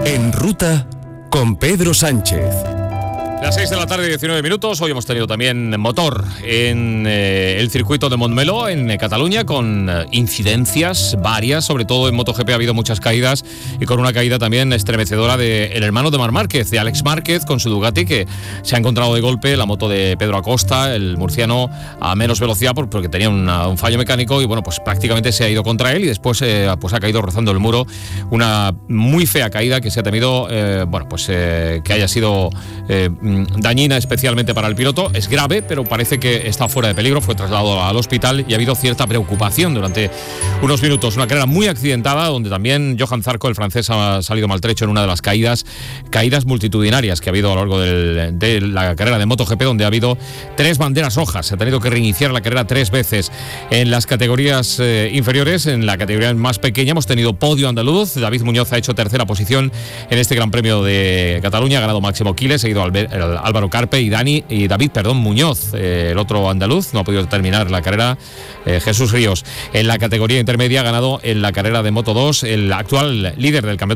En Ruta con Pedro Sánchez. Las 6 de la tarde, 19 minutos. Hoy hemos tenido también motor en el circuito de Montmeló, en Cataluña, con incidencias varias. Sobre todo en MotoGP ha habido muchas caídas, y con una caída también estremecedora del hermano de Marc Márquez, de Alex Márquez, con su Ducati, que se ha encontrado de golpe la moto de Pedro Acosta, el murciano, a menos velocidad porque tenía un fallo mecánico, y bueno, pues prácticamente se ha ido contra él, y después pues ha caído rozando el muro. Una muy fea caída que se ha temido que haya sido dañina especialmente para el piloto. Es grave, pero parece que está fuera de peligro. Fue trasladado al hospital y ha habido cierta preocupación durante unos minutos. Una carrera muy accidentada, donde también Johan Zarco, el francés, ha salido maltrecho en una de las caídas multitudinarias que ha habido a lo largo de la carrera de MotoGP, donde ha habido 3 banderas rojas. Se ha tenido que reiniciar la carrera 3 veces. En las categorías inferiores, en la categoría más pequeña, hemos tenido podio andaluz. David Muñoz ha hecho tercera posición en este Gran Premio de Cataluña. Ha ganado Máximo Quiles, seguido Álvaro Carpe y David Muñoz, el otro andaluz. No ha podido terminar la carrera Jesús Ríos. En la categoría intermedia ha ganado en la carrera de Moto2 el actual líder del campeonato